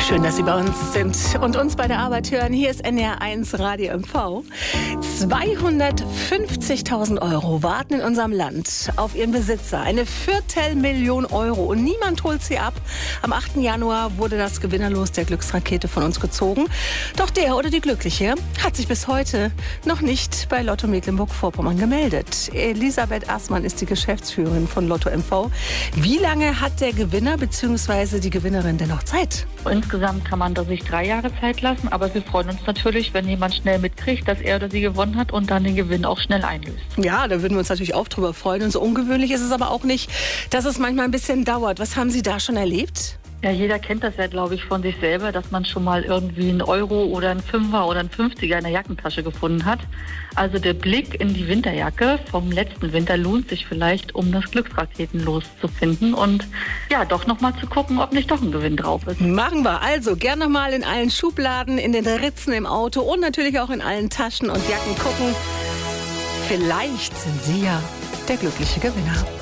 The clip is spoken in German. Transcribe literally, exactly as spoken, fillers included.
Schön, dass Sie bei uns sind und uns bei der Arbeit hören. Hier ist N R eins Radio M V. zweihundertfünfzigtausend Euro warten in unserem Land auf ihren Besitzer. Eine Viertelmillion Euro und niemand holt sie ab. Am achten Januar wurde das Gewinnerlos der Glücksrakete von uns gezogen. Doch der oder die Glückliche hat sich bis heute noch nicht bei Lotto Mecklenburg-Vorpommern gemeldet. Elisabeth Aßmann ist die Geschäftsführerin von Lotto M V. Wie lange hat der Gewinner bzw. die Gewinnerin denn noch Zeit? Insgesamt kann man da sich drei Jahre Zeit lassen, aber wir freuen uns natürlich, wenn jemand schnell mitkriegt, dass er oder sie gewonnen hat und dann den Gewinn auch schnell einlöst. Ja, da würden wir uns natürlich auch drüber freuen. Und so ungewöhnlich ist es aber auch nicht, dass es manchmal ein bisschen dauert. Was haben Sie da schon erlebt? Ja, jeder kennt das ja, glaube ich, von sich selber, dass man schon mal irgendwie einen Euro oder einen Fünfer oder einen Fünfziger in der Jackentasche gefunden hat. Also der Blick in die Winterjacke vom letzten Winter lohnt sich vielleicht, um das Glücksraketenlos zu finden und ja, doch nochmal zu gucken, ob nicht doch ein Gewinn drauf ist. Machen wir. Also gern nochmal in allen Schubladen, in den Ritzen im Auto und natürlich auch in allen Taschen und Jacken gucken. Vielleicht sind Sie ja der glückliche Gewinner.